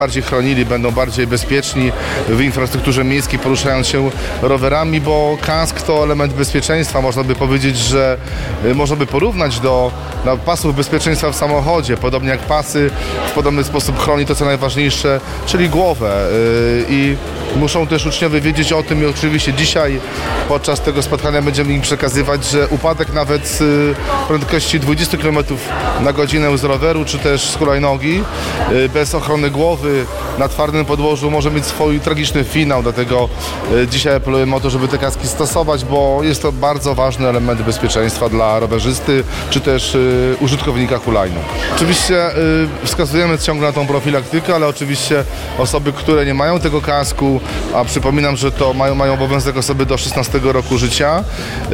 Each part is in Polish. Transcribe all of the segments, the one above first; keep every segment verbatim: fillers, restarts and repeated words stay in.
bardziej chronili, będą bardziej bezpieczni w infrastrukturze miejskiej, poruszając się rowerami, bo kask to element bezpieczeństwa. Można by powiedzieć, że można by porównać do no, pasów bezpieczeństwa w samochodzie, podobnie jak pasy w podobny sposób chroni to, co najważniejsze, czyli głowę. I muszą też uczniowie wiedzieć o tym i oczywiście dzisiaj podczas tego spotkania będziemy im przekazywać, że upadek nawet z prędkości dwadzieścia kilometrów na godzinę z roweru czy też z hulajnogi bez ochrony głowy na twardym podłożu może mieć swój tragiczny finał, dlatego dzisiaj apelujemy o to, żeby te kaski stosować, bo jest to bardzo ważny element bezpieczeństwa dla rowerzysty czy też użytkownika hulajnóg. Oczywiście wskazujemy ciągle na tą profilaktykę, ale oczywiście osoby, które nie mają tego kasku, a przypominam, że to mają, mają obowiązek osoby do szesnastego roku życia,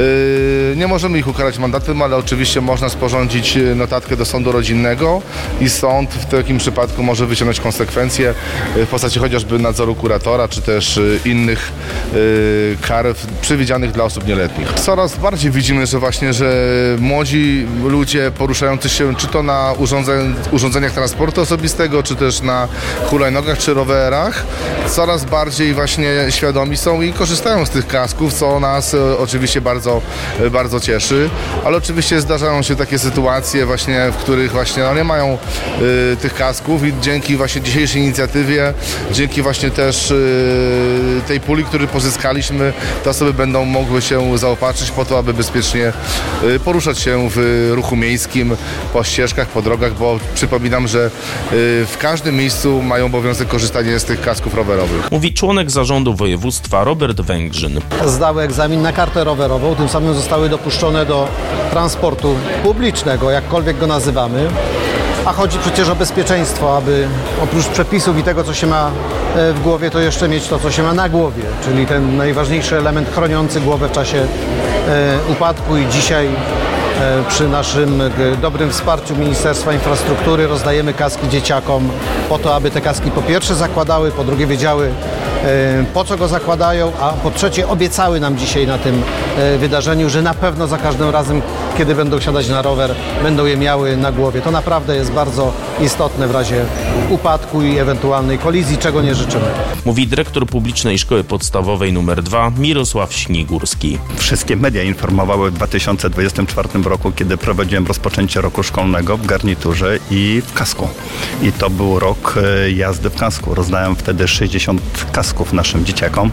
nie możemy ich ukarać mandatem, ale oczywiście można sporządzić notatkę do sądu rodzinnego i sąd w takim przypadku może wyciągnąć konsekwencje w postaci chociażby nadzoru kuratora, czy też innych y, kar przewidzianych dla osób nieletnich. Coraz bardziej widzimy, że właśnie, że młodzi ludzie poruszający się czy to na urządzeń, urządzeniach transportu osobistego, czy też na hulajnogach, czy rowerach, coraz bardziej właśnie świadomi są i korzystają z tych kasków, co nas y, oczywiście bardzo, y, bardzo cieszy, ale oczywiście zdarzają się takie sytuacje właśnie, w których właśnie no, nie mają y, tych kasków i dzięki właśnie dzisiejszej inicjatywie, dzięki właśnie też y, tej puli, którą pozyskaliśmy, te osoby będą mogły się zaopatrzyć po to, aby bezpiecznie y, poruszać się w ruchu miejskim, po ścieżkach, po drogach, bo przypominam, że y, w każdym miejscu mają obowiązek korzystania z tych kasków rowerowych. Mówi członek zarządu województwa Robert Węgrzyn. Zdały egzamin na kartę rowerową, tym samym zostały dopuszczone do transportu publicznego, jakkolwiek go nazywamy. A chodzi przecież o bezpieczeństwo, aby oprócz przepisów i tego, co się ma w głowie, to jeszcze mieć to, co się ma na głowie, czyli ten najważniejszy element chroniący głowę w czasie e, upadku i dzisiaj e, przy naszym dobrym wsparciu Ministerstwa Infrastruktury rozdajemy kaski dzieciakom po to, aby te kaski po pierwsze zakładały, po drugie wiedziały, e, po co go zakładają, a po trzecie obiecały nam dzisiaj na tym e, wydarzeniu, że na pewno za każdym razem, kiedy będą siadać na rower, będą je miały na głowie. To naprawdę jest bardzo istotne w razie upadku i ewentualnej kolizji, czego nie życzymy. Mówi dyrektor Publicznej Szkoły Podstawowej numer dwa Mirosław Śnigurski. Wszystkie media informowały w dwa tysiące dwudziestym czwartym roku, kiedy prowadziłem rozpoczęcie roku szkolnego w garniturze i w kasku. I to był rok jazdy w kasku. Rozdałem wtedy sześćdziesiąt kasków naszym dzieciakom.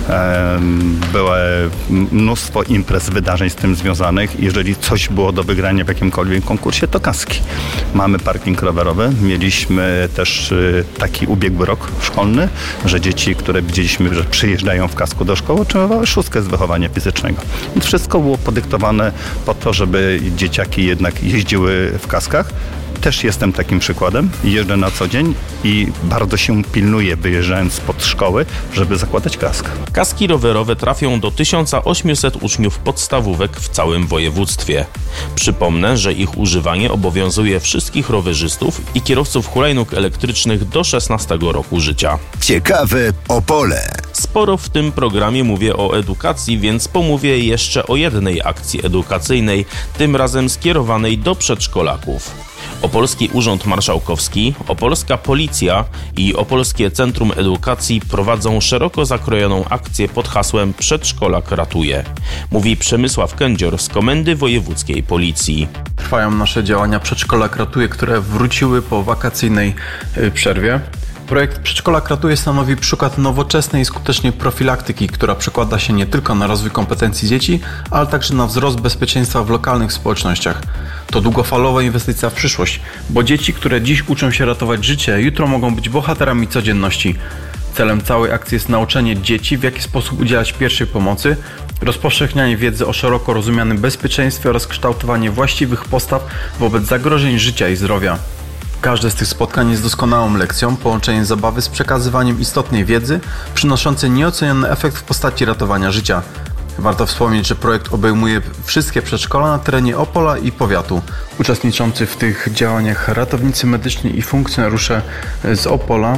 Było mnóstwo imprez, wydarzeń z tym związanych. Jeżeli coś było do wygrania w jakimkolwiek konkursie, to kaski. Mamy parking rowerowy. Mieliśmy też taki ubiegły rok szkolny, że dzieci, które widzieliśmy, że przyjeżdżają w kasku do szkoły, otrzymywały szóstkę z wychowania fizycznego. Więc wszystko było podyktowane po to, żeby dzieciaki jednak jeździły w kaskach. Też jestem takim przykładem. Jeżdżę na co dzień i bardzo się pilnuję, wyjeżdżając spod szkoły, żeby zakładać kask. Kaski rowerowe trafią do tysiąc osiemset uczniów podstawówek w całym województwie. Przypomnę, że ich używanie obowiązuje wszystkich rowerzystów i kierowców hulajnóg elektrycznych do szesnastego roku życia. Ciekawe Opole. Sporo w tym programie mówię o edukacji, więc pomówię jeszcze o jednej akcji edukacyjnej, tym razem skierowanej do przedszkolaków. Opolski Urząd Marszałkowski, Opolska Policja i Opolskie Centrum Edukacji prowadzą szeroko zakrojoną akcję pod hasłem Przedszkolak ratuje. Mówi Przemysław Kędzior z Komendy Wojewódzkiej Policji. Trwają nasze działania Przedszkolak ratuje, które wróciły po wakacyjnej przerwie. Projekt Przedszkolak ratuje stanowi przykład nowoczesnej i skutecznej profilaktyki, która przekłada się nie tylko na rozwój kompetencji dzieci, ale także na wzrost bezpieczeństwa w lokalnych społecznościach. To długofalowa inwestycja w przyszłość, bo dzieci, które dziś uczą się ratować życie, jutro mogą być bohaterami codzienności. Celem całej akcji jest nauczenie dzieci, w jaki sposób udzielać pierwszej pomocy, rozpowszechnianie wiedzy o szeroko rozumianym bezpieczeństwie oraz kształtowanie właściwych postaw wobec zagrożeń życia i zdrowia. Każde z tych spotkań jest doskonałą lekcją, połączeniem zabawy z przekazywaniem istotnej wiedzy, przynoszącej nieoceniony efekt w postaci ratowania życia. Warto wspomnieć, że projekt obejmuje wszystkie przedszkola na terenie Opola i powiatu. Uczestniczący w tych działaniach ratownicy medyczni i funkcjonariusze z Opola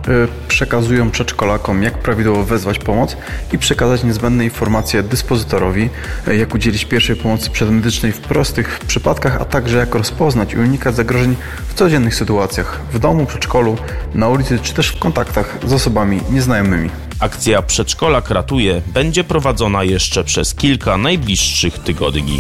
przekazują przedszkolakom, jak prawidłowo wezwać pomoc i przekazać niezbędne informacje dyspozytorowi, jak udzielić pierwszej pomocy przedmedycznej w prostych przypadkach, a także jak rozpoznać i unikać zagrożeń w codziennych sytuacjach, w domu, przedszkolu, na ulicy czy też w kontaktach z osobami nieznajomymi. Akcja Przedszkolak ratuje będzie prowadzona jeszcze przez kilka najbliższych tygodni.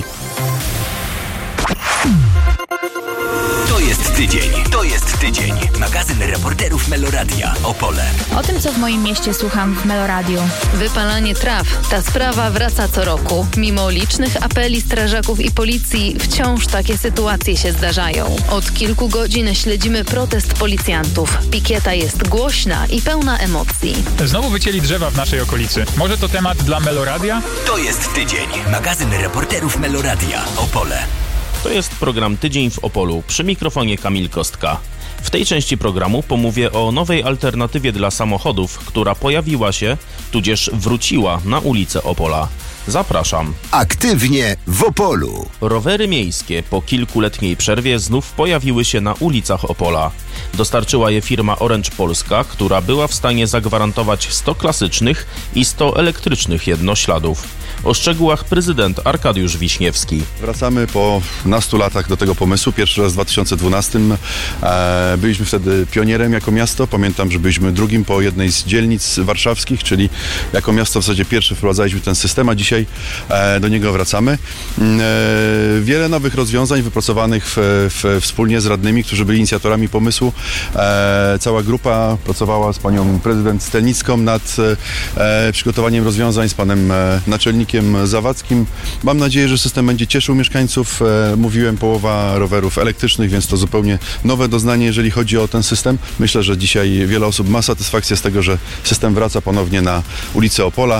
To jest tydzień. To jest tydzień. Magazyn reporterów Meloradia Opole. O tym, co w moim mieście słucham w Meloradiu. Wypalanie traw. Ta sprawa wraca co roku. Mimo licznych apeli strażaków i policji, wciąż takie sytuacje się zdarzają. Od kilku godzin śledzimy protest policjantów. Pikieta jest głośna i pełna emocji. Znowu wycięli drzewa w naszej okolicy. Może to temat dla Meloradia? To jest tydzień. Magazyn reporterów Meloradia Opole. To jest program Tydzień w Opolu. Przy mikrofonie Kamil Kostka. W tej części programu pomówię o nowej alternatywie dla samochodów, która pojawiła się, tudzież wróciła na ulicę Opola. Zapraszam. Aktywnie w Opolu. Rowery miejskie po kilkuletniej przerwie znów pojawiły się na ulicach Opola. Dostarczyła je firma Orange Polska, która była w stanie zagwarantować sto klasycznych i sto elektrycznych jednośladów. O szczegółach prezydent Arkadiusz Wiśniewski. Wracamy po nastu latach do tego pomysłu. Pierwszy raz w dwa tysiące dwunastym. E, byliśmy wtedy pionierem jako miasto. Pamiętam, że byliśmy drugim po jednej z dzielnic warszawskich, czyli jako miasto w zasadzie pierwszy wprowadzaliśmy ten system, a dzisiaj e, do niego wracamy. E, wiele nowych rozwiązań wypracowanych w, w, wspólnie z radnymi, którzy byli inicjatorami pomysłu. E, cała grupa pracowała z panią prezydent Stelnicką nad e, przygotowaniem rozwiązań, z panem e, naczelnikiem Zawadzkim. Mam nadzieję, że system będzie cieszył mieszkańców. E, mówiłem, połowa rowerów elektrycznych, więc to zupełnie nowe doznanie, jeżeli chodzi o ten system. Myślę, że dzisiaj wiele osób ma satysfakcję z tego, że system wraca ponownie na ulicę Opola,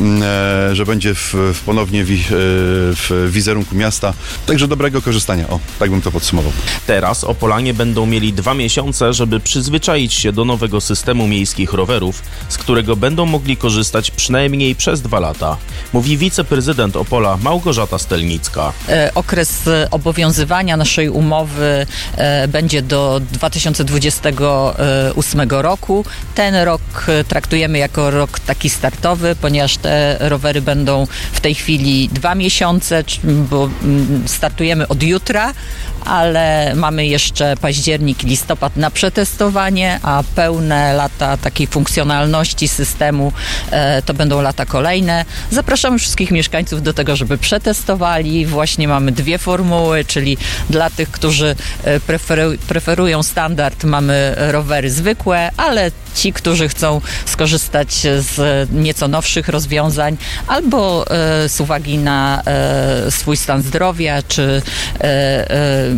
e, że będzie w, w ponownie wi, e, w wizerunku miasta. Także dobrego korzystania. O, tak bym to podsumował. Teraz Opolanie będą mieli dwa miesiące, żeby przyzwyczaić się do nowego systemu miejskich rowerów, z którego będą mogli korzystać przynajmniej przez dwa lata. Mówi wiceprezydent Opola Małgorzata Stelnicka. E, okres obowiązywania naszej umowy e, będzie do dwa tysiące dwudziestego ósmego roku. Ten rok traktujemy jako rok taki startowy, ponieważ te rowery będą w tej chwili dwa miesiące, bo startujemy od jutra, ale mamy jeszcze październik i listopad na przetestowanie, a pełne lata takiej funkcjonalności systemu e, to będą lata kolejne. Zapraszamy wszystkich mieszkańców do tego, żeby przetestowali. Właśnie mamy dwie formuły, czyli dla tych, którzy preferu- preferują standard, mamy rowery zwykłe, ale ci, którzy chcą skorzystać z nieco nowszych rozwiązań albo e, z uwagi na e, swój stan zdrowia, czy e, e,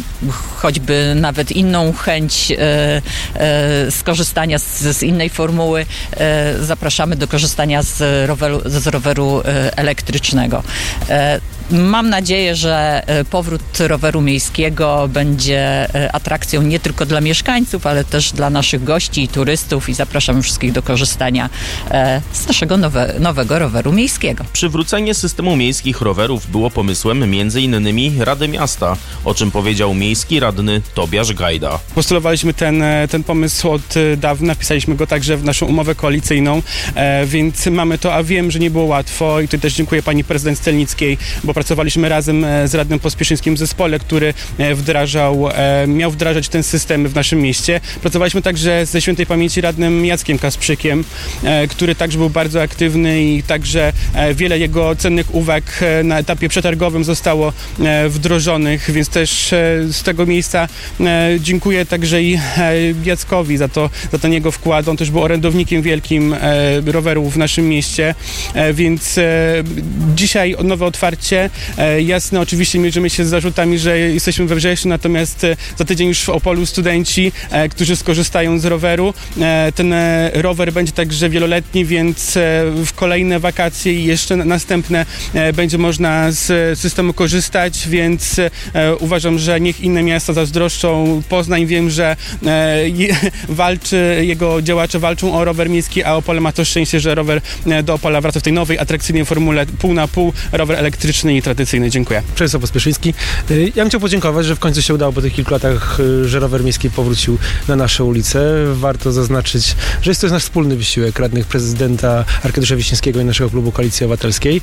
choćby nawet inną chęć e, e, skorzystania z, z innej formuły, e, zapraszamy do korzystania z roweru, z roweru e, elektrycznego. E, Mam nadzieję, że powrót roweru miejskiego będzie atrakcją nie tylko dla mieszkańców, ale też dla naszych gości i turystów i zapraszamy wszystkich do korzystania z naszego nowe, nowego roweru miejskiego. Przywrócenie systemu miejskich rowerów było pomysłem między innymi Rady Miasta, o czym powiedział miejski radny Tobiasz Gajda. Postulowaliśmy ten, ten pomysł od dawna, pisaliśmy go także w naszą umowę koalicyjną, więc mamy to, a wiem, że nie było łatwo i tu też dziękuję pani prezydent Stelnickiej, bo pracowaliśmy razem z radnym Pospieszyńskim w zespole, który wdrażał, miał wdrażać ten system w naszym mieście. Pracowaliśmy także ze świętej pamięci radnym Jackiem Kasprzykiem, który także był bardzo aktywny i także wiele jego cennych uwag na etapie przetargowym zostało wdrożonych, więc też z tego miejsca dziękuję także i Jackowi za to, za ten jego wkład. On też był orędownikiem wielkim rowerów w naszym mieście, więc dzisiaj nowe otwarcie. Jasne, oczywiście mierzymy się z zarzutami, że jesteśmy we wrześniu, natomiast za tydzień już w Opolu studenci, którzy skorzystają z roweru. Ten rower będzie także wieloletni, więc w kolejne wakacje i jeszcze następne będzie można z systemu korzystać, więc uważam, że niech inne miasta zazdroszczą. Poznań, wiem, że walczy, jego działacze walczą o rower miejski, a Opole ma to szczęście, że rower do Opola wraca w tej nowej, atrakcyjnej formule pół na pół, rower elektryczny linii tradycyjnej. Dziękuję. Przemysław Pospieszyński. Ja bym chciał podziękować, że w końcu się udało po tych kilku latach, że rower miejski powrócił na nasze ulice. Warto zaznaczyć, że jest to nasz wspólny wysiłek radnych prezydenta Arkadiusza Wiśniewskiego i naszego klubu Koalicji Obywatelskiej.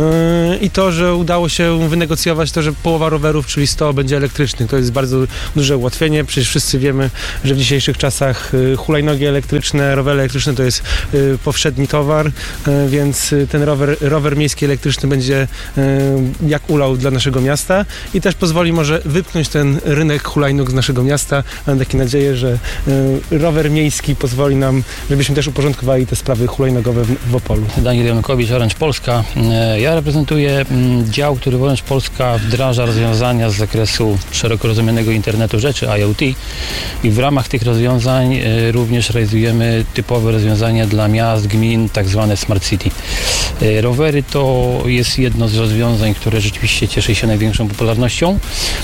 I to, że udało się wynegocjować to, że połowa rowerów, czyli sto, będzie elektrycznych. To jest bardzo duże ułatwienie. Przecież wszyscy wiemy, że w dzisiejszych czasach hulajnogi elektryczne, rowery elektryczne to jest powszedni towar, więc ten rower, rower miejski elektryczny będzie jak ulał dla naszego miasta i też pozwoli może wypchnąć ten rynek hulajnóg z naszego miasta. Mam takie nadzieję, że rower miejski pozwoli nam, żebyśmy też uporządkowali te sprawy hulajnogowe w, w Opolu. Daniel Janukowicz, Orange Polska. Ja reprezentuję dział, który w Orange Polska wdraża rozwiązania z zakresu szeroko rozumianego internetu rzeczy, I o T, i w ramach tych rozwiązań również realizujemy typowe rozwiązania dla miast, gmin, tak zwane Smart City. Rowery to jest jedno z rozwiązań, które rzeczywiście cieszy się największą popularnością,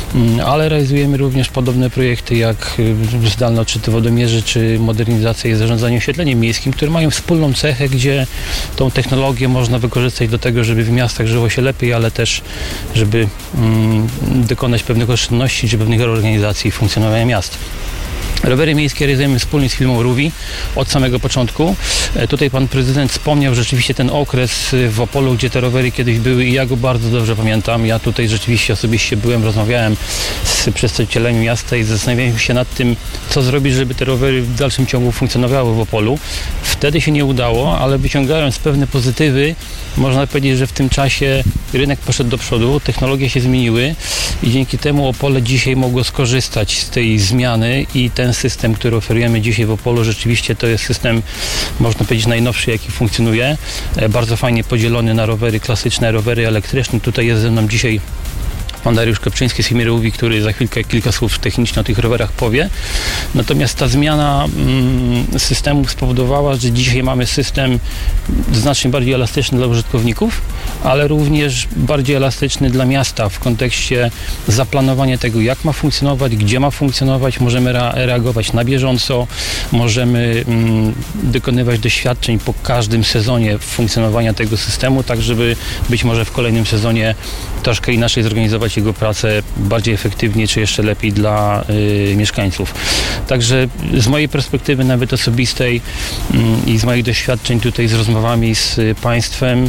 ale realizujemy również podobne projekty jak zdalne odczyty wodomierzy czy modernizacja i zarządzanie oświetleniem miejskim, które mają wspólną cechę, gdzie tą technologię można wykorzystać do tego, żeby w miastach żyło się lepiej, ale też żeby mm, dokonać pewnych oszczędności czy pewnych reorganizacji funkcjonowania miast. Rowery miejskie realizujemy wspólnie z firmą Ruvi od samego początku. Tutaj pan prezydent wspomniał rzeczywiście ten okres w Opolu, gdzie te rowery kiedyś były i ja go bardzo dobrze pamiętam. Ja tutaj rzeczywiście osobiście byłem, rozmawiałem z przedstawicielami miasta i zastanawiałem się nad tym, co zrobić, żeby te rowery w dalszym ciągu funkcjonowały w Opolu. Wtedy się nie udało, ale wyciągając pewne pozytywy, można powiedzieć, że w tym czasie rynek poszedł do przodu, technologie się zmieniły i dzięki temu Opole dzisiaj mogło skorzystać z tej zmiany i ten system, który oferujemy dzisiaj w Opolu, rzeczywiście to jest system, można powiedzieć, najnowszy, jaki funkcjonuje. Bardzo fajnie podzielony na rowery klasyczne, rowery elektryczne. Tutaj jest ze mną dzisiaj pan Dariusz Kopczyński z firmy Ruvi, który za chwilkę kilka słów technicznie o tych rowerach powie. Natomiast ta zmiana mm, systemu spowodowała, że dzisiaj mamy system znacznie bardziej elastyczny dla użytkowników, ale również bardziej elastyczny dla miasta w kontekście zaplanowania tego, jak ma funkcjonować, gdzie ma funkcjonować. Możemy reagować na bieżąco, możemy mm, dokonywać doświadczeń po każdym sezonie funkcjonowania tego systemu, tak żeby być może w kolejnym sezonie troszkę inaczej zorganizować jego pracę bardziej efektywnie, czy jeszcze lepiej dla y, mieszkańców. Także z mojej perspektywy nawet osobistej y, i z moich doświadczeń tutaj z rozmowami z y, państwem, y,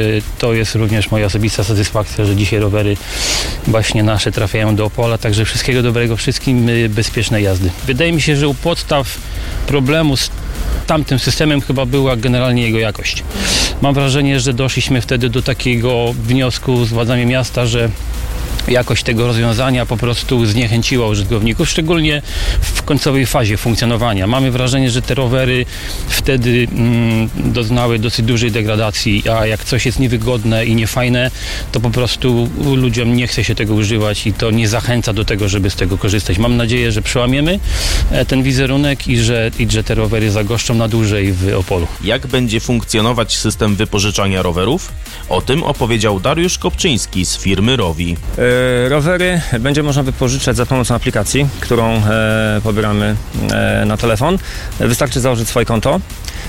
to jest również moja osobista satysfakcja, że dzisiaj rowery właśnie nasze trafiają do Opola, także wszystkiego dobrego wszystkim, y, bezpiecznej jazdy. Wydaje mi się, że u podstaw problemu z tamtym systemem chyba była generalnie jego jakość. Mam wrażenie, że doszliśmy wtedy do takiego wniosku z władzami miasta, że jakość tego rozwiązania po prostu zniechęciła użytkowników, szczególnie w końcowej fazie funkcjonowania. Mamy wrażenie, że te rowery wtedy mm, doznały dosyć dużej degradacji, a jak coś jest niewygodne i niefajne, to po prostu ludziom nie chce się tego używać i to nie zachęca do tego, żeby z tego korzystać. Mam nadzieję, że przełamiemy ten wizerunek i że, i że te rowery zagoszczą na dłużej w Opolu. Jak będzie funkcjonować system wypożyczania rowerów? O tym opowiedział Dariusz Kopczyński z firmy Ruvi. Rowery będzie można wypożyczać za pomocą aplikacji, którą e, pobieramy e, na telefon. Wystarczy założyć swoje konto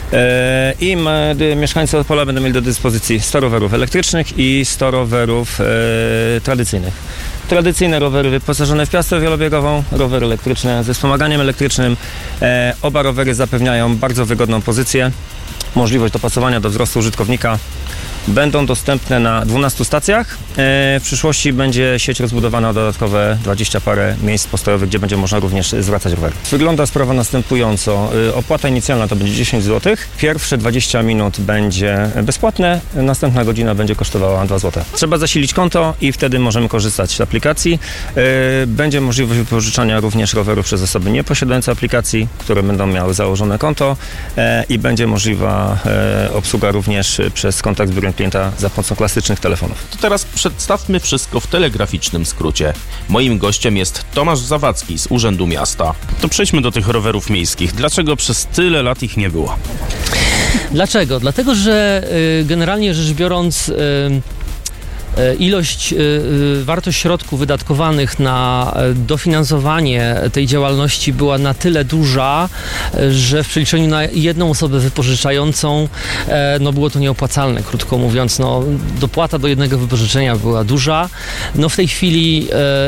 e, i m, mieszkańcy Opola będą mieli do dyspozycji sto rowerów elektrycznych i sto rowerów e, tradycyjnych. Tradycyjne rowery wyposażone w piastę wielobiegową, rowery elektryczne ze wspomaganiem elektrycznym. E, oba rowery zapewniają bardzo wygodną pozycję, możliwość dopasowania do wzrostu użytkownika. Będą dostępne na dwunastu stacjach. W przyszłości będzie sieć rozbudowana o dodatkowe dwadzieścia parę miejsc postojowych, gdzie będzie można również zwracać rowery. Wygląda sprawa następująco. Opłata inicjalna to będzie dziesięć złotych. Pierwsze dwadzieścia minut będzie bezpłatne, następna godzina będzie kosztowała dwa złote. Trzeba zasilić konto i wtedy możemy korzystać z aplikacji. Będzie możliwość wypożyczania również rowerów przez osoby nieposiadające aplikacji, które będą miały założone konto i będzie możliwa obsługa również przez kontakt z biurem klienta za pomocą klasycznych telefonów. To teraz przedstawmy wszystko w telegraficznym skrócie. Moim gościem jest Tomasz Zawadzki z Urzędu Miasta. To przejdźmy do tych rowerów miejskich. Dlaczego przez tyle lat ich nie było? Dlaczego? Dlatego, że y, generalnie rzecz biorąc y, Ilość, wartość środków wydatkowanych na dofinansowanie tej działalności była na tyle duża, że w przeliczeniu na jedną osobę wypożyczającą no było to nieopłacalne, krótko mówiąc. No, dopłata do jednego wypożyczenia była duża. No w tej chwili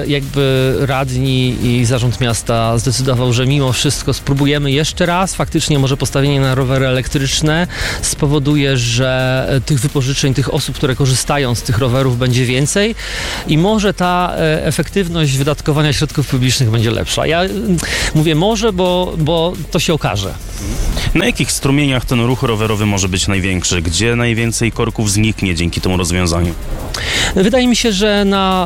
jakby radni i zarząd miasta zdecydował, że mimo wszystko spróbujemy jeszcze raz. Faktycznie może postawienie na rowery elektryczne spowoduje, że tych wypożyczeń, tych osób, które korzystają z tych rowerów będzie więcej i może ta efektywność wydatkowania środków publicznych będzie lepsza. Ja mówię może, bo, bo to się okaże. Na jakich strumieniach ten ruch rowerowy może być największy? Gdzie najwięcej korków zniknie dzięki temu rozwiązaniu? Wydaje mi się, że na,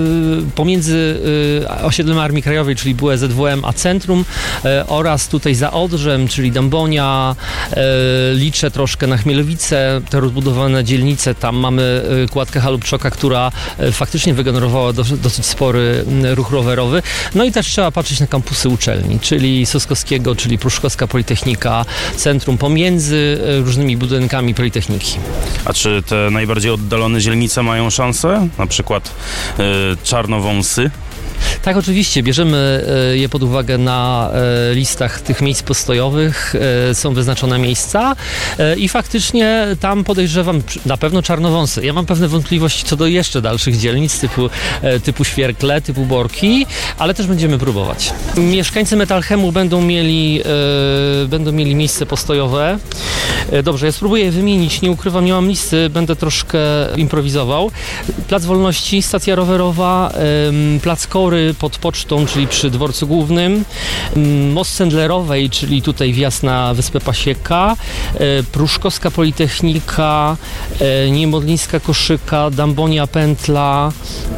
y, pomiędzy y, osiedlem Armii Krajowej, czyli B U Z W M, a centrum y, oraz tutaj za Odrzem, czyli Dąbonia, y, liczę troszkę na Chmielowice, te rozbudowane dzielnice, tam mamy y, kładkę Halubczoka, która y, faktycznie wygenerowała do, dosyć spory y, ruch rowerowy. No i też trzeba patrzeć na kampusy uczelni, czyli Soskowskiego, czyli Pruszkowska Politechnika, centrum pomiędzy y, różnymi budynkami Politechniki. A czy te najbardziej oddalone dzielnice mają szansę? Na przykład y, Czarnowąsy? Tak, oczywiście. Bierzemy je pod uwagę na listach tych miejsc postojowych. Są wyznaczone miejsca i faktycznie tam podejrzewam na pewno Czarnowąsy. Ja mam pewne wątpliwości co do jeszcze dalszych dzielnic typu, typu Świerkle, typu Borki, ale też będziemy próbować. Mieszkańcy Metalchemu będą mieli, będą mieli miejsce postojowe. Dobrze, ja spróbuję je wymienić. Nie ukrywam, nie mam listy, będę troszkę improwizował. Plac Wolności, stacja rowerowa, Plac Kory pod pocztą, czyli przy dworcu głównym, most Sendlerowej, czyli tutaj wjazd na Wyspę Pasieka, Pruszkowska Politechnika, Niemodlińska Koszyka, Dąbonia Pętla,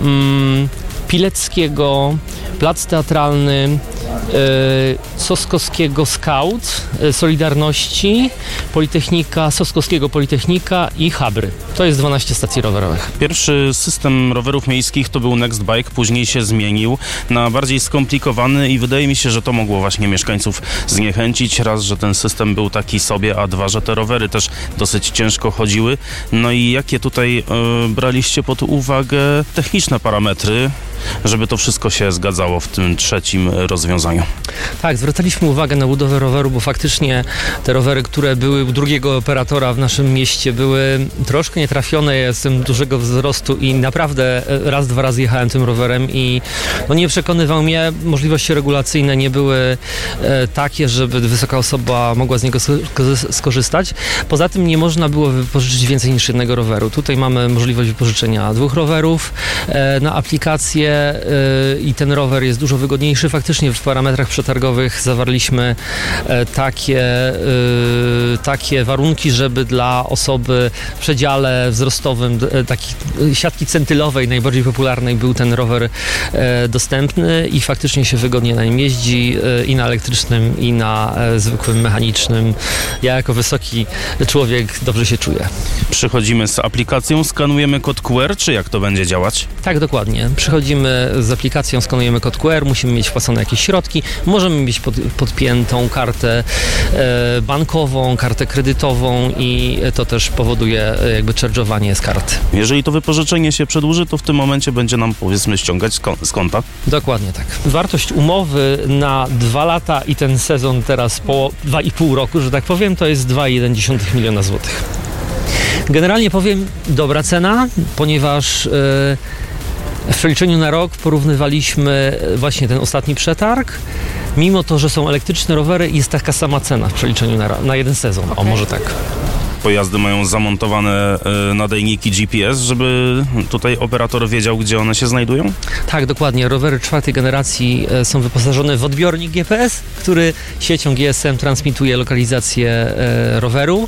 Pileckiego, Plac Teatralny, Soskowskiego Scout, Solidarności, Politechnika, Soskowskiego Politechnika i Habry. To jest dwanaście stacji rowerowych. Pierwszy system rowerów miejskich to był Nextbike, później się zmienił na bardziej skomplikowany i wydaje mi się, że to mogło właśnie mieszkańców zniechęcić. Raz, że ten system był taki sobie, a dwa, że te rowery też dosyć ciężko chodziły. No i jakie tutaj y, braliście pod uwagę techniczne parametry, żeby to wszystko się zgadzało w tym trzecim rozwiązaniu? Tak, zwracaliśmy uwagę na budowę roweru, bo faktycznie te rowery, które były u drugiego operatora w naszym mieście, były troszkę nietrafione. Ja jestem dużego wzrostu i naprawdę raz, dwa razy jechałem tym rowerem i no nie przekonywał mnie. Możliwości regulacyjne nie były e, takie, żeby wysoka osoba mogła z niego skorzystać. Poza tym nie można było wypożyczyć więcej niż jednego roweru. Tutaj mamy możliwość wypożyczenia dwóch rowerów e, na aplikację e, i ten rower jest dużo wygodniejszy. Faktycznie w parametrach przetargowych zawarliśmy e, takie, e, takie warunki, żeby dla osoby w przedziale wzrostowym, e, takiej siatki centylowej, najbardziej popularnej, był ten rower e, dostępny i faktycznie się wygodnie na nim jeździ e, i na elektrycznym, i na e, zwykłym mechanicznym. Ja jako wysoki człowiek dobrze się czuję. Przychodzimy z aplikacją, skanujemy kod Q R, czy jak to będzie działać? Tak, dokładnie. Przychodzimy z aplikacją, skanujemy kod Q R, musimy mieć wpłacone jakieś środki, możemy mieć pod, podpiętą kartę e, bankową, kartę kredytową i to też powoduje e, jakby charge'owanie z karty. Jeżeli to wypożyczenie się przedłuży, to w tym momencie będzie nam, powiedzmy, ściągać z, kon- z konta? Dokładnie tak. Wartość umowy na dwa lata i ten sezon teraz po dwa i pół roku, że tak powiem, to jest dwa i jeden miliona złotych. Generalnie powiem, dobra cena, ponieważ e, w przeliczeniu na rok porównywaliśmy właśnie ten ostatni przetarg. Mimo to, że są elektryczne rowery, jest taka sama cena w przeliczeniu na, na jeden sezon. O, może tak. Pojazdy mają zamontowane y, nadajniki G P S, żeby tutaj operator wiedział, gdzie one się znajdują? Tak, dokładnie. Rowery czwartej generacji y, są wyposażone w odbiornik G P S, który siecią G S M transmituje lokalizację y, roweru.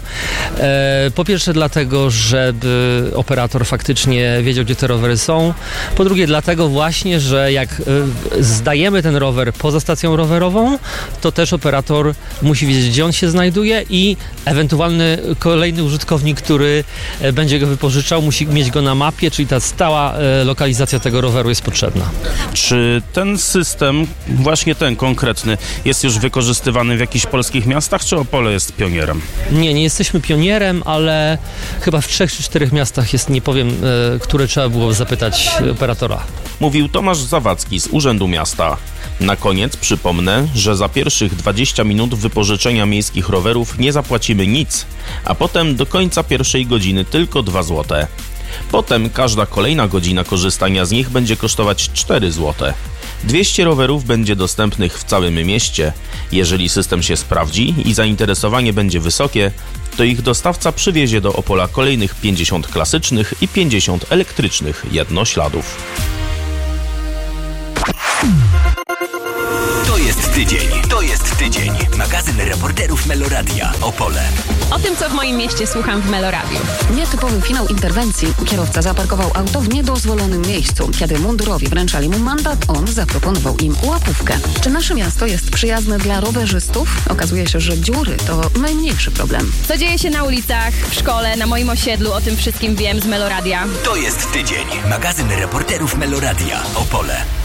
Y, po pierwsze dlatego, żeby operator faktycznie wiedział, gdzie te rowery są. Po drugie dlatego właśnie, że jak y, zdajemy ten rower poza stacją rowerową, to też operator musi wiedzieć, gdzie on się znajduje i ewentualny kol kolejny użytkownik, który będzie go wypożyczał, musi mieć go na mapie, czyli ta stała lokalizacja tego roweru jest potrzebna. Czy ten system, właśnie ten konkretny, jest już wykorzystywany w jakichś polskich miastach, czy Opole jest pionierem? Nie, nie jesteśmy pionierem, ale chyba w trzech czy czterech miastach jest, nie powiem, które trzeba było zapytać operatora. Mówił Tomasz Zawadzki z Urzędu Miasta. Na koniec przypomnę, że za pierwszych dwadzieścia minut wypożyczenia miejskich rowerów nie zapłacimy nic, a potem do końca pierwszej godziny tylko dwa złote. Potem każda kolejna godzina korzystania z nich będzie kosztować cztery złote. dwieście rowerów będzie dostępnych w całym mieście. Jeżeli system się sprawdzi i zainteresowanie będzie wysokie, to ich dostawca przywiezie do Opola kolejnych pięćdziesiąt klasycznych i pięćdziesiąt elektrycznych jednośladów. To jest tydzień. To jest tydzień. Magazyn reporterów Meloradia. Opole. O tym, co w moim mieście słucham w Meloradiu. Nietypowy finał interwencji. Kierowca zaparkował auto w niedozwolonym miejscu. Kiedy mundurowi wręczali mu mandat, on zaproponował im łapówkę. Czy nasze miasto jest przyjazne dla rowerzystów? Okazuje się, że dziury to najmniejszy problem. Co dzieje się na ulicach, w szkole, na moim osiedlu, o tym wszystkim wiem z Meloradia. To jest tydzień. Magazyn reporterów Meloradia. Opole.